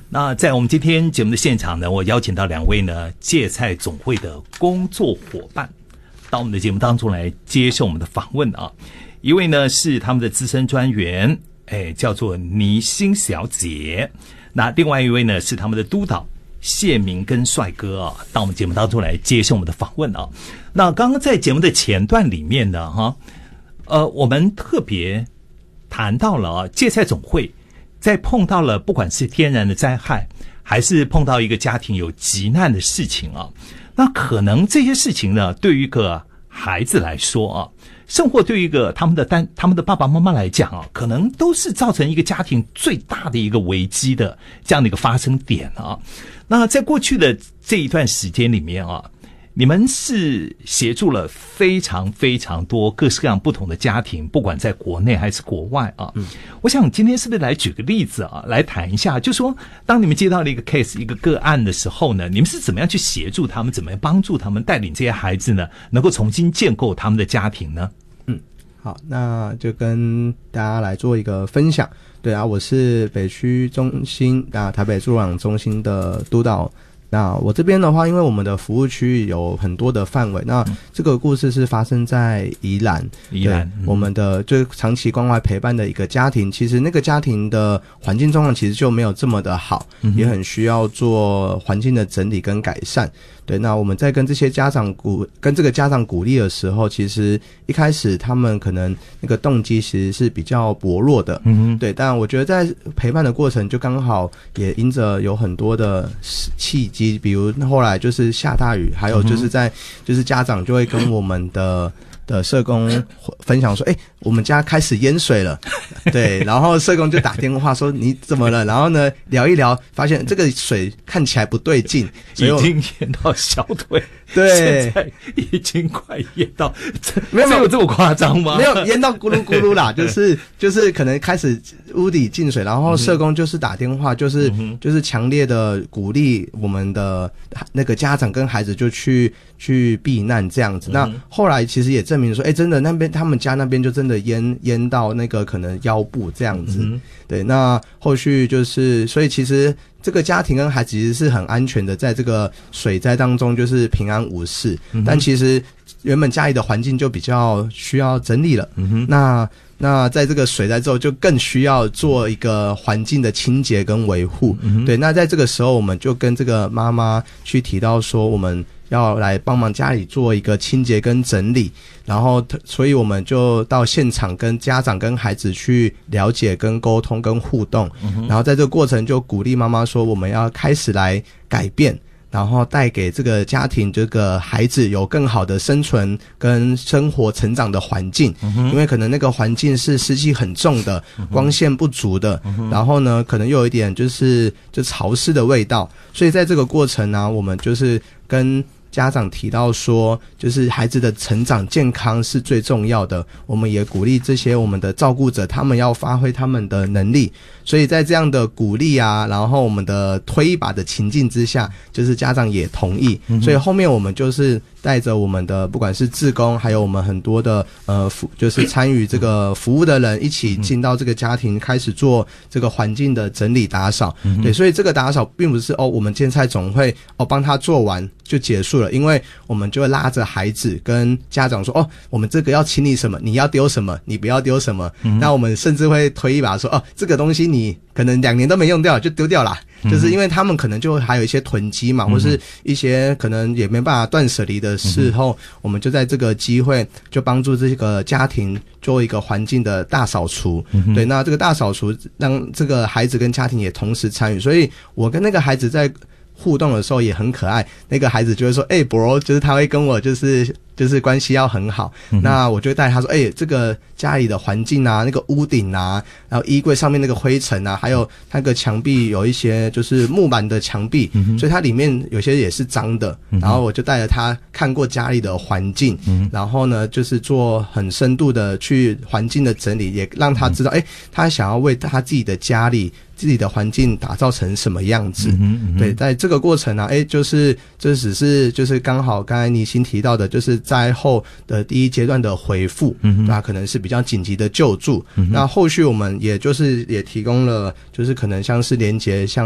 那在我们今天节目的现场呢，我邀请到两位呢芥菜总会的工作伙伴到我们的节目当中来接受我们的访问啊。一位呢是他们的资深专员，叫做倪欣小姐。那另外一位呢是他们的督导谢明跟帅哥啊，到我们节目当中来接受我们的访问啊。那刚刚在节目的前段里面呢，我们特别谈到了芥菜总会在碰到了不管是天然的灾害，还是碰到一个家庭有急难的事情啊，那可能这些事情呢，对于一个孩子来说啊，甚或对于一个他们的爸爸妈妈来讲啊，可能都是造成一个家庭最大的一个危机的这样的一个发生点啊。那在过去的这一段时间里面啊，你们是协助了非常非常多各式各样不同的家庭，不管在国内还是国外啊。我想今天是不是来举个例子啊，来谈一下，就说当你们接到了一个 case 一个个案的时候呢，你们是怎么样去协助他们，怎么样帮助他们，带领这些孩子呢，能够重新建构他们的家庭呢？ 好，那就跟大家来做一个分享。对啊，我是北区中心台北助养中心的督导。那我这边的话，因为我们的服务区域有很多的范围，那这个故事是发生在宜兰，我们的就是长期关怀陪伴的一个家庭，其实那个家庭的环境状况其实就没有这么的好，也很需要做环境的整理跟改善。对，那我们在跟这些家长跟这个家长鼓励的时候，其实一开始他们可能那个动机其实是比较薄弱的，对，但我觉得在陪伴的过程就刚好也因着有很多的契机，比如后来就是下大雨，还有就是就是家长就会跟我们的社工分享说，我们家开始淹水了，对，然后社工就打电话说你怎么了？然后呢聊一聊，发现这个水看起来不对劲， 已经淹到小腿， 对， 现在已经快淹到，没有这么夸张吗？ 没有淹到咕噜咕噜啦，就是可能开始屋底进水，然后社工就是打电话，就是强烈的鼓励我们的那个家长跟孩子就去避难这样子。那后来其实也证明说，真的那边他们家那边就真的淹到那个可能腰部这样子。对，那后续就是所以其实这个家庭跟孩子其实是很安全的，在这个水灾当中就是平安无事。但其实原本家里的环境就比较需要整理了。那在这个水灾之后就更需要做一个环境的清洁跟维护。对，那在这个时候我们就跟这个妈妈去提到说，我们要来帮忙家里做一个清洁跟整理，然后所以我们就到现场跟家长跟孩子去了解跟沟通跟互动，然后在这个过程就鼓励妈妈说，我们要开始来改变，然后带给这个家庭这个孩子有更好的生存跟生活成长的环境。因为可能那个环境是湿气很重的，光线不足的，然后呢可能又有一点就潮湿的味道，所以在这个过程呢，我们就是跟家长提到说，就是孩子的成长健康是最重要的，我们也鼓励这些我们的照顾者，他们要发挥他们的能力。所以在这样的鼓励啊，然后我们的推一把的情境之下，就是家长也同意，所以后面我们就是带着我们的不管是志工，还有我们很多的就是参与这个服务的人一起进到这个家庭，开始做这个环境的整理打扫。对，所以这个打扫并不是我们芥菜总会帮他做完就结束了，因为我们就会拉着孩子跟家长说，我们这个要清理什么，你要丢什么，你不要丢什么。那我们甚至会推一把说，这个东西你可能2年都没用掉就丢掉啦。就是因为他们可能就还有一些囤积嘛，或是一些可能也没办法断舍离的时候，我们就在这个机会就帮助这个家庭做一个环境的大扫除。对，那这个大扫除让这个孩子跟家庭也同时参与，所以我跟那个孩子在互动的时候也很可爱，那个孩子就会说bro， 就是他会跟我就是关系要很好。那我就带他说，这个家里的环境啊，那个屋顶啊，然后衣柜上面那个灰尘啊，还有那个墙壁有一些就是木板的墙壁，所以它里面有些也是脏的。然后我就带着他看过家里的环境，然后呢就是做很深度的去环境的整理，也让他知道他想要为他自己的家里自己的环境打造成什么样子。对，在这个过程啊，就是这只是就是刚好刚才倪欣提到的，就是灾后的第一阶段的回复，那可能是比较紧急的救助。那后续我们也提供了，就是可能像是连结像